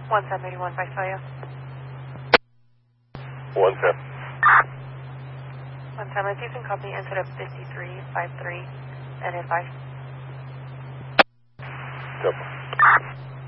1781 Visalia. 17. 17, let's use and copy instead of 5353 and advice. Yep.